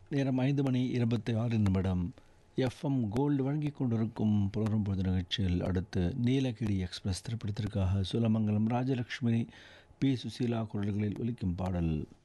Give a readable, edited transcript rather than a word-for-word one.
நேரம் 5:26. FM gold வழங்கிக் கொண்டிருக்கும் புலரும் பொழுது நிகழ்ச்சியில் அடுத்து நீலகிரி எக்ஸ்பிரஸ் திரைப்படத்திற்காக சூலமங்கலம் ராஜலட்சுமி பி சுசீலா குரல்களில் ஒலிக்கும் பாடல்.